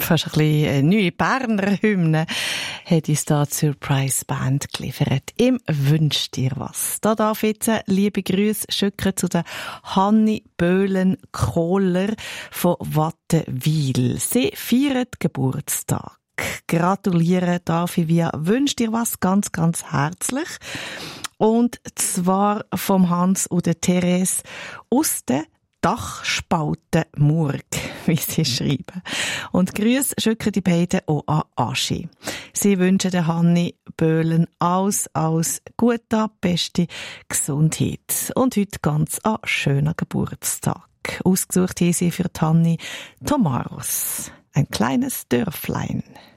Fast ein bisschen eine neue Berner Hymne hat uns da die Surprise Band geliefert. Im «Wünsch dir was». Da darf jetzt liebe Grüße schicken zu der Hanni Böhlen-Kohler von Wattenwil. Sie feiert Geburtstag. Gratulieren darf ich via «Wünsch dir was» ganz, ganz herzlich. Und zwar vom Hans und der Therese aus der Dachspaltenmurg, wie sie schreiben. Und Grüße schicken die beiden auch an Aschi. Sie wünschen der Hanni Böhlen alles Gute, beste Gesundheit. Und heute ganz ein schöner Geburtstag. Ausgesucht haben sie für die Hanni Tomaros. Ein kleines Dörflein.